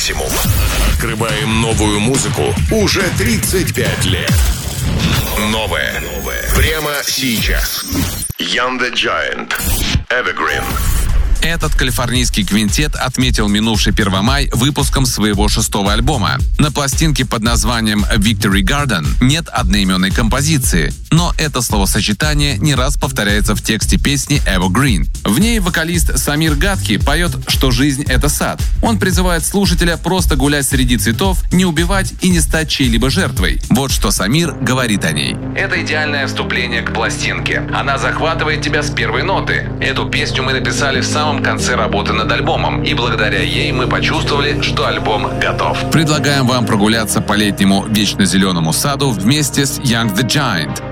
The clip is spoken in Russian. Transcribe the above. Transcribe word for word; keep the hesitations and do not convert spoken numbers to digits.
максимум. Открываем новую музыку уже тридцать пять лет. Новое. Новое. Прямо сейчас. Young the Giant. Evergreen. Этот калифорнийский квинтет отметил минувший Первомай выпуском своего шестого альбома. На пластинке под названием «Victory Garden» нет одноименной композиции, но это словосочетание не раз повторяется в тексте песни «Evergreen». В ней вокалист Самир Гадки поет, что жизнь — это сад. Он призывает слушателя просто гулять среди цветов, не убивать и не стать чьей-либо жертвой. Вот что Самир говорит о ней. Это идеальное вступление к пластинке. Она захватывает тебя с первой ноты. Эту песню мы написали в самом В конце работы над альбомом, и благодаря ей мы почувствовали, что альбом готов. Предлагаем вам прогуляться по летнему вечно зеленому саду вместе с Young the Giant.